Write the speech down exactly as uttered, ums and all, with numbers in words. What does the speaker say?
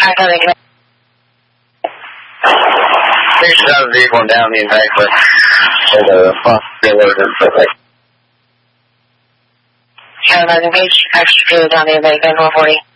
There's another vehicle down the embankment. And the bus dealers and stuff like that. Carolina Beach, extra fuel down the embankment, one forty.